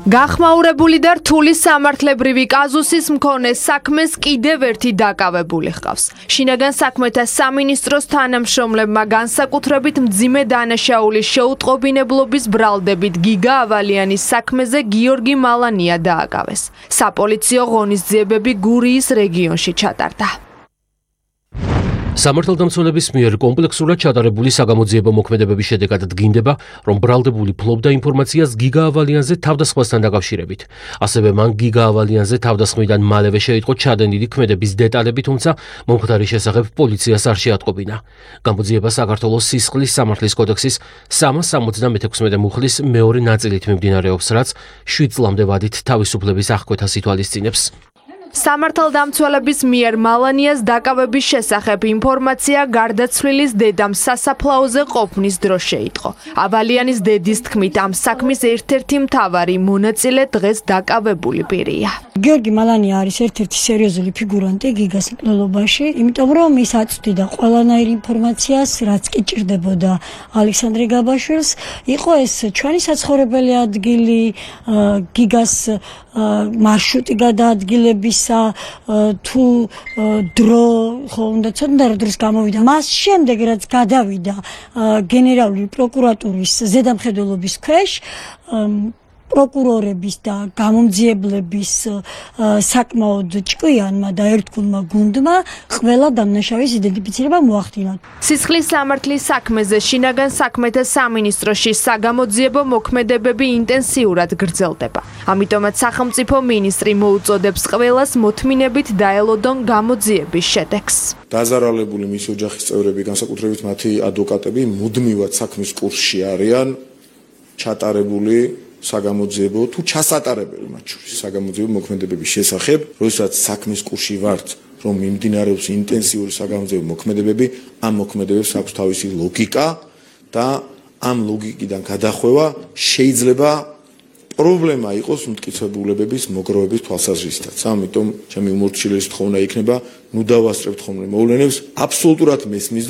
გახმაურებული და რთული სამართლებრივი კაზუსის მქონე საქმეს კიდევ ერთი დაკავებული ჰყავს. შინაგან საქმეთა სამინისტროს თანამშრომლებმა განსაკუთრებით მძიმე დანაშაულის შეუტყობინებლობის ბრალდებით გიგა ავალიანის საქმეზე გიორგი მალანია დააკავეს. საპოლიციო ღონისძიებები გურიის რეგიონში ჩატარდა. სამართალდამცველების მიერ კომპლექსურად ჩატარებული საგამოძიებო მოქმედებების შედეგად დგინდება, რომ ბრალდებული ფლობდა ინფორმაციას გიგა ავალიანზე თავდასხმასთან დაკავშირებით. ასევე მან გიგა ავალიანზე თავდასხმიდან მალევე შეიტყო ჩადენილი ქმედების დეტალები, თუმცა მომხდარის შესახებ პოლიციას არ შეატყობინა. გამოძიება საქართველოს სისხლის სამართლის კოდექსის 376 მუხლის მეორე ნაწილით მიმდინარეობს, რაც 7 წლამდე ვადით თავისუფლების აღკვეთას ითვალისწინებს. სამართალდამცველების მიერ მალანიას დაკავების შესახებ ინფორმაცია გარდაცვლილის დედამ სასაფლაოზე ყოფნის დროს შეიტყო. ავალიანის დედის თქმით, ამ საქმის ერთ-ერთი მთავარი მონაწილე დღეს დაკავებული პირია. გიორგი მალანია არის ერთ-ერთი სერიოზული ფიგურანტი გიგას მკვლელობაში, იმიტომ რომ ის აწვდიდა ყველანაირ ინფორმაციას, რაც კი ჭირდებოდა ალექსანდრე გაბაშვილს. იყო ეს ჩვენი საცხოვრებელი ადგილი, გიგას მარშრუტი გადაადგილებისა, თუ დრო ხო უნდა ცოტა რა დროს გამოვიდა. მას შემდეგ რაც გადავიდა გენერალური პროკურატურის ზედამხედველობის ქვეშ, პროკურორების და გამომძიებლების საკმაოდ ჭკვიანმა და ერთგულმა გუნდმა ყველა დამნაშავის იდენტიფიცირება მოახდინა. სისხლის სამართლის საქმეზე შინაგან საქმეთა სამინისტროში საგამოძიებო მოქმედებები ინტენსიურად გრძელდება. ამიტომაც სახელმწიფო მინისტრი მოუწოდებს ყველას მოთმინებით დაელოდონ გამოძიების შედეგს. დაზარალებული მისი ოჯახის წევრები, განსაკუთრებით მათი ადვოკატები, მუდმივად საქმის კურსში არიან ჩატარებული საგამოძიებო თუ ჩასატარებელი მათ შორის საგამოძიებო მოქმედებების შესახებ, როდესაც საქმის კურსში ვართ, რომ მიმდინარეობს ინტენსიური საგამოძიებო მოქმედებები, ამ მოქმედებებს აქვს თავისი ლოგიკა და ამ ლოგიკიდან გადახვევა შეიძლება პრობლემა იყოს მტკიცებულებების მოგროვების თვალსაზრისითაც. ამიტომ ჩემი უმორჩილესი თხოვნა იქნება, ნუ დავასწრებთ ხოლმე მოვლენებს აბსოლუტურად მესმის